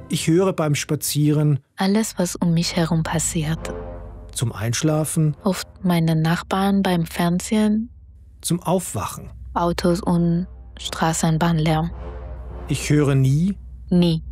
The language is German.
Ich höre beim Spazieren alles, was um mich herum passiert. zum Einschlafen, Oft meine Nachbarn beim Fernsehen, zum Aufwachen. Autos und Straßenbahnlärm. Ich höre nie, Nie.